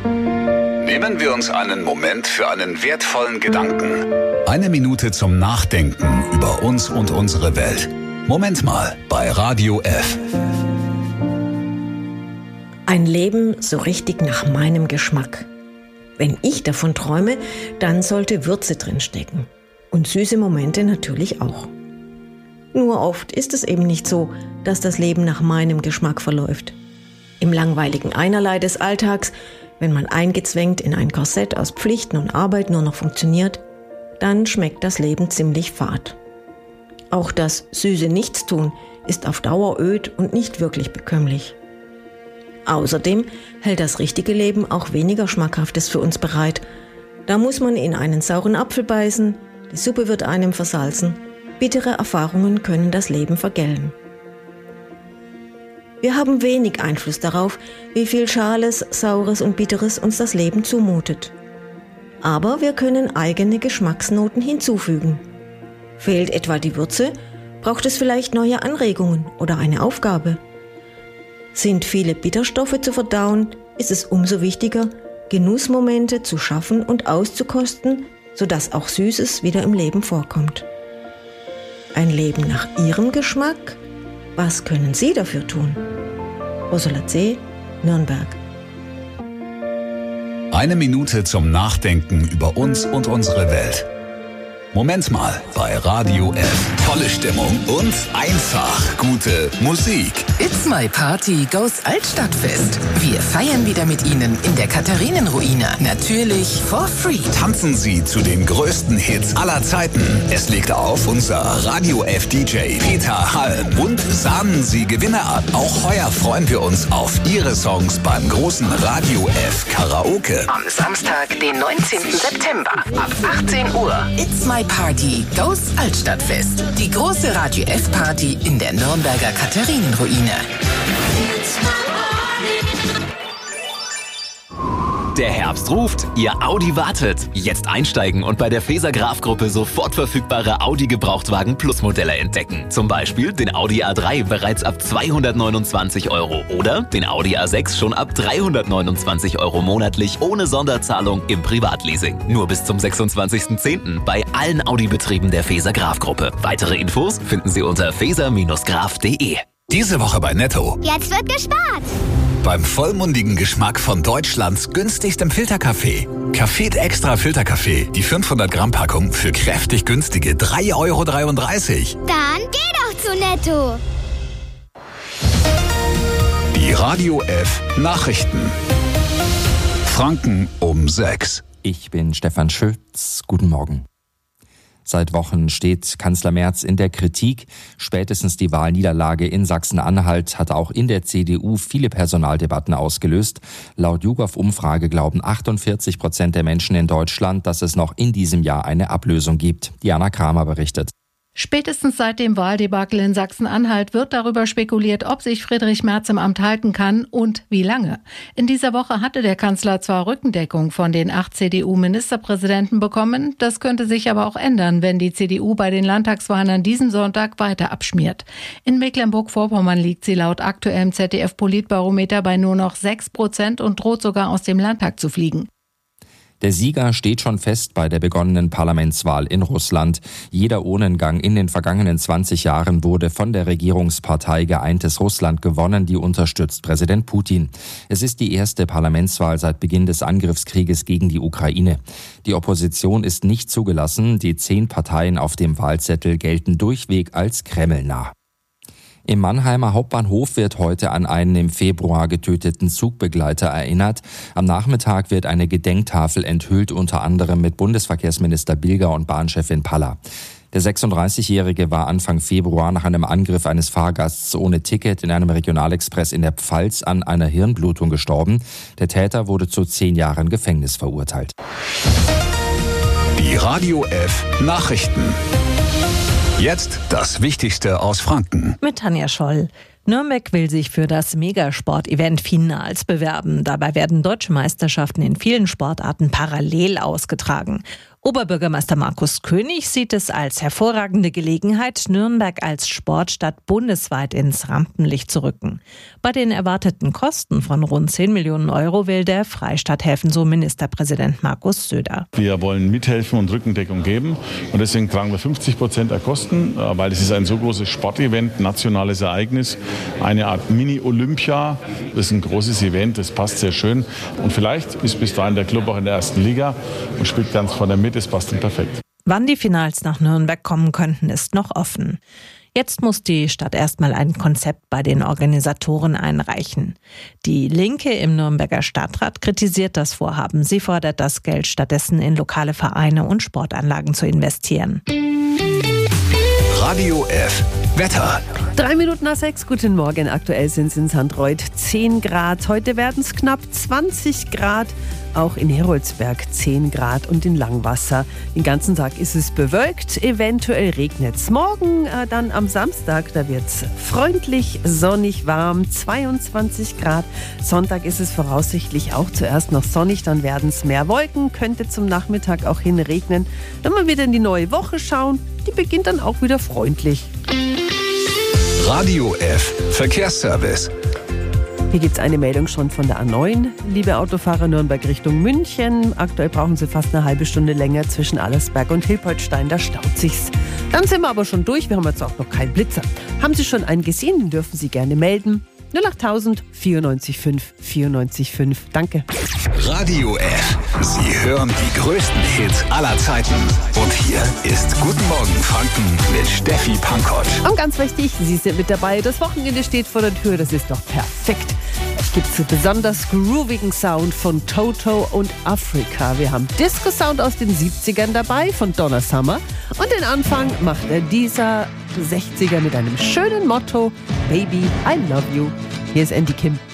Nehmen wir uns einen Moment für einen wertvollen Gedanken. Eine Minute zum Nachdenken über uns und unsere Welt. Moment mal bei Radio F. Ein Leben so richtig nach meinem Geschmack. Wenn ich davon träume, dann sollte Würze drinstecken. Und süße Momente natürlich auch. Nur oft ist es eben nicht so, dass das Leben nach meinem Geschmack verläuft. Im langweiligen Einerlei des Alltags, wenn man eingezwängt in ein Korsett aus Pflichten und Arbeit nur noch funktioniert, dann schmeckt das Leben ziemlich fad. Auch das süße Nichtstun ist auf Dauer öd und nicht wirklich bekömmlich. Außerdem hält das richtige Leben auch weniger Schmackhaftes für uns bereit. Da muss man in einen sauren Apfel beißen, die Suppe wird einem versalzen, bittere Erfahrungen können das Leben vergällen. Wir haben wenig Einfluss darauf, wie viel Schales, Saures und Bitteres uns das Leben zumutet. Aber wir können eigene Geschmacksnoten hinzufügen. Fehlt etwa die Würze, braucht es vielleicht neue Anregungen oder eine Aufgabe. Sind viele Bitterstoffe zu verdauen, ist es umso wichtiger, Genussmomente zu schaffen und auszukosten, sodass auch Süßes wieder im Leben vorkommt. Ein Leben nach Ihrem Geschmack? Was können Sie dafür tun? Ursula C., Nürnberg. Eine Minute zum Nachdenken über uns und unsere Welt. Moment mal bei Radio F. Tolle Stimmung und einfach gute Musik. It's My Party goes Altstadtfest. Wir feiern wieder mit Ihnen in der Katharinenruine. Natürlich for free. Tanzen Sie zu den größten Hits aller Zeiten. Es legt auf unser Radio F DJ Peter Halm und sahnen Sie Gewinne ab. Auch heuer freuen wir uns auf Ihre Songs beim großen Radio F Karaoke. Am Samstag, den 19. September ab 18 Uhr. It's My Party goes Altstadtfest. Die große Radio F Party in der Nürnberger Katharinenruine. Der Herbst ruft, Ihr Audi wartet. Jetzt einsteigen und bei der Feser Graf Gruppe sofort verfügbare Audi Gebrauchtwagen Plus Modelle entdecken. Zum Beispiel den Audi A3 bereits ab 229 € oder den Audi A6 schon ab 329 € monatlich ohne Sonderzahlung im Privatleasing. Nur bis zum 26.10. bei allen Audi-Betrieben der Feser Graf Gruppe. Weitere Infos finden Sie unter feser-graf.de. Diese Woche bei Netto. Jetzt wird gespart! Beim vollmundigen Geschmack von Deutschlands günstigstem Filterkaffee. Café Extra Filterkaffee. Die 500 Gramm Packung für kräftig günstige 3,33 €. Dann geh doch zu Netto! Die Radio F Nachrichten. Franken um 6. Ich bin Stefan Schütz. Guten Morgen. Seit Wochen steht Kanzler Merz in der Kritik. Spätestens die Wahlniederlage in Sachsen-Anhalt hat auch in der CDU viele Personaldebatten ausgelöst. Laut YouGov-Umfrage glauben 48% der Menschen in Deutschland, dass es noch in diesem Jahr eine Ablösung gibt. Diana Kramer berichtet. Spätestens seit dem Wahldebakel in Sachsen-Anhalt wird darüber spekuliert, ob sich Friedrich Merz im Amt halten kann und wie lange. In dieser Woche hatte der Kanzler zwar Rückendeckung von den 8 CDU-Ministerpräsidenten bekommen, das könnte sich aber auch ändern, wenn die CDU bei den Landtagswahlen an diesem Sonntag weiter abschmiert. In Mecklenburg-Vorpommern liegt sie laut aktuellem ZDF-Politbarometer bei nur noch 6% und droht sogar aus dem Landtag zu fliegen. Der Sieger steht schon fest bei der begonnenen Parlamentswahl in Russland. Jeder Urnengang in den vergangenen 20 Jahren wurde von der Regierungspartei Geeintes Russland gewonnen, die unterstützt Präsident Putin. Es ist die erste Parlamentswahl seit Beginn des Angriffskrieges gegen die Ukraine. Die Opposition ist nicht zugelassen. Die 10 Parteien auf dem Wahlzettel gelten durchweg als kremlnah. Im Mannheimer Hauptbahnhof wird heute an einen im Februar getöteten Zugbegleiter erinnert. Am Nachmittag wird eine Gedenktafel enthüllt, unter anderem mit Bundesverkehrsminister Bilger und Bahnchefin Paller. Der 36-Jährige war Anfang Februar nach einem Angriff eines Fahrgasts ohne Ticket in einem Regionalexpress in der Pfalz an einer Hirnblutung gestorben. Der Täter wurde zu 10 Jahren Gefängnis verurteilt. Die Radio F Nachrichten. Jetzt das Wichtigste aus Franken. Mit Tanja Scholl. Nürnberg will sich für das Megasport-Event Finals bewerben. Dabei werden deutsche Meisterschaften in vielen Sportarten parallel ausgetragen. Oberbürgermeister Markus König sieht es als hervorragende Gelegenheit, Nürnberg als Sportstadt bundesweit ins Rampenlicht zu rücken. Bei den erwarteten Kosten von rund 10 Millionen Euro will der Freistaat helfen, so Ministerpräsident Markus Söder. Wir wollen mithelfen und Rückendeckung geben und deswegen tragen wir 50% der Kosten, weil es ist ein so großes Sportevent, nationales Ereignis, eine Art Mini-Olympia. Das ist ein großes Event, das passt sehr schön und vielleicht ist bis dahin der Club auch in der ersten Liga und spielt ganz vor der Mitte. Das passt perfekt. Wann die Finals nach Nürnberg kommen könnten, ist noch offen. Jetzt muss die Stadt erstmal ein Konzept bei den Organisatoren einreichen. Die Linke im Nürnberger Stadtrat kritisiert das Vorhaben. Sie fordert, das Geld stattdessen in lokale Vereine und Sportanlagen zu investieren. Radio F. Wetter. 6:03. Guten Morgen. Aktuell sind es in Sandreuth 10 Grad. Heute werden es knapp 20 Grad. Auch in Heroldsberg 10 Grad und in Langwasser. Den ganzen Tag ist es bewölkt. Eventuell regnet es. Morgen, dann am Samstag, da wird es freundlich, sonnig, warm. 22 Grad. Sonntag ist es voraussichtlich auch zuerst noch sonnig. Dann werden es mehr Wolken. Könnte zum Nachmittag auch hin regnen. Wenn wir wieder in die neue Woche schauen, die beginnt dann auch wieder freundlich. Radio F. Verkehrsservice. Hier gibt es eine Meldung schon von der A9. Liebe Autofahrer, Nürnberg Richtung München. Aktuell brauchen Sie fast eine halbe Stunde länger zwischen Allersberg und Hilpoltstein. Da staut sich's. Dann sind wir aber schon durch. Wir haben jetzt auch noch keinen Blitzer. Haben Sie schon einen gesehen? Den dürfen Sie gerne melden. 08000 94 94 5. Danke. Radio F. Sie hören die größten Hits aller Zeiten. Und hier ist Guten Morgen Franken mit Steffi Pankott. Und ganz wichtig, Sie sind mit dabei. Das Wochenende steht vor der Tür. Das ist doch perfekt. Es gibt besonders groovigen Sound von Toto und Afrika. Wir haben Disco-Sound aus den 70ern dabei von Donna Summer. Und den Anfang macht dieser 60er mit einem schönen Motto: Baby, I love you. Hier ist Andy Kim.